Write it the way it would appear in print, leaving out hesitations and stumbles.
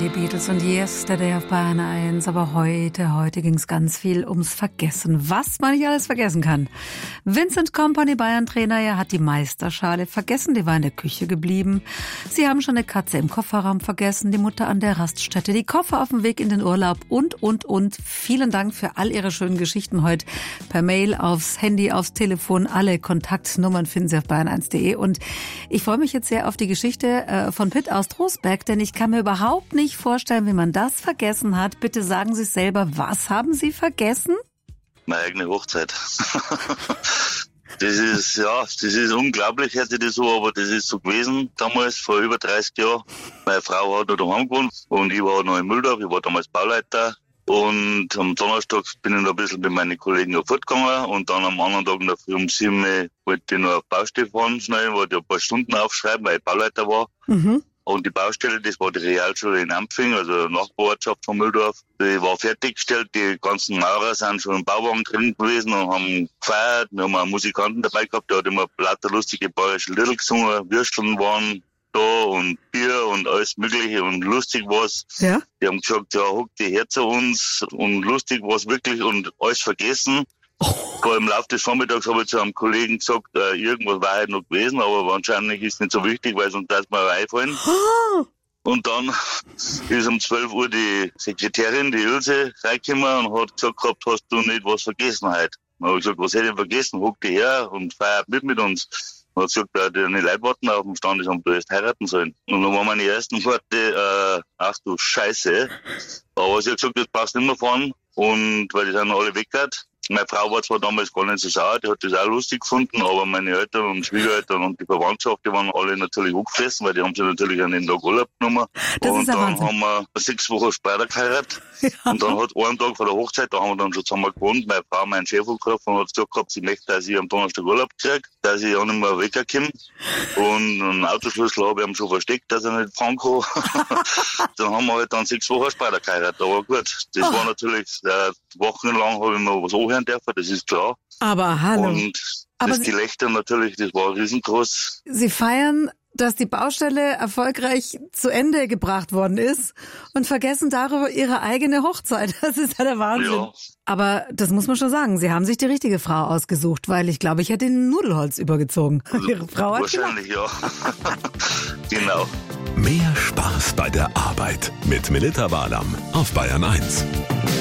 Beatles und Yesterday auf Bayern 1. Aber heute ging es ganz viel ums Vergessen. Was man nicht alles vergessen kann. Vincent Kompany, Bayern-Trainer, er hat die Meisterschale vergessen. Die war in der Küche geblieben. Sie haben schon eine Katze im Kofferraum vergessen, die Mutter an der Raststätte, die Koffer auf dem Weg in den Urlaub und. Vielen Dank für all Ihre schönen Geschichten heute per Mail, aufs Handy, aufs Telefon. Alle Kontaktnummern finden Sie auf bayern1.de. Und ich freue mich jetzt sehr auf die Geschichte von Pitt aus Trostberg, denn ich kann mir überhaupt nicht vorstellen, wie man das vergessen hat. Bitte sagen Sie selber, was haben Sie vergessen? Meine eigene Hochzeit. Das ist unglaublich, hätte das so, aber das ist so gewesen damals, vor über 30 Jahren. Meine Frau hat noch daheim gewohnt und ich war noch in Mühldorf, ich war damals Bauleiter. Und am Donnerstag bin ich noch ein bisschen mit meinen Kollegen auf Furt gegangen und dann am anderen Tag in der Früh um 7 Uhr wollte ich noch auf Baustelle fahren, schnell, wollte ich ein paar Stunden aufschreiben, weil ich Bauleiter war. Mhm. Und die Baustelle, das war die Realschule in Ampfing, also Nachbarortschaft von Mühldorf. Die war fertiggestellt, die ganzen Maurer sind schon im Bauwagen drin gewesen und haben gefeiert. Wir haben einen Musikanten dabei gehabt, der hat immer lauter lustige bayerische Lieder gesungen, Würsteln waren da und Bier und alles Mögliche und lustig war's. Ja. Die haben gesagt, ja, huck die her zu uns und lustig war's wirklich und alles vergessen. Vor im Laufe des Vormittags habe ich zu einem Kollegen gesagt, irgendwas war halt noch gewesen, aber wahrscheinlich ist es nicht so wichtig, weil sonst darf mir einfallen. Und dann ist um 12 Uhr die Sekretärin, die Ilse, reingekommen und hat gesagt gehabt, hast du nicht was vergessen heute? Dann habe ich gesagt, was hätte ich vergessen? Huck die her und feiert mit uns. Und hat gesagt, die nicht Leute warten auf dem Standesamt, du hättest heiraten sollen. Und dann waren meine ersten Worte, ach du Scheiße. Aber sie hat gesagt, das passt nicht mehr fahren. Und weil die sind alle weggehört. Meine Frau war zwar damals gar nicht so sauer, die hat das auch lustig gefunden, aber meine Eltern und Schwiegereltern und die Verwandtschaft, die waren alle natürlich angefressen, weil die haben sich natürlich an den Tag Urlaub genommen. Das und dann haben wir 6 Wochen später geheiratet. Ja. Und dann hat einen Tag vor der Hochzeit, da haben wir dann schon zusammen gewohnt, meine Frau meinen Chef angerufen und hat gesagt gehabt, sie möchte, dass ich am Donnerstag Urlaub kriege, dass ich auch nicht mehr wegkomme. Und einen Autoschlüssel habe ich ihm schon versteckt, dass er nicht fahren kann. Dann haben wir halt dann 6 Wochen später geheiratet. Aber gut, das war natürlich, wochenlang habe ich mir was anhören dürfen, das ist klar. Aber hallo. Und das Gelächter natürlich, das war riesengroß. Sie feiern, dass die Baustelle erfolgreich zu Ende gebracht worden ist und vergessen darüber Ihre eigene Hochzeit. Das ist ja der Wahnsinn. Ja. Aber das muss man schon sagen, Sie haben sich die richtige Frau ausgesucht, weil ich glaube, ich hätte Ihnen Nudelholz übergezogen. Also, Ihre Frau hat wahrscheinlich, ja. Genau. Mehr Spaß bei der Arbeit mit Melita Walam auf Bayern 1.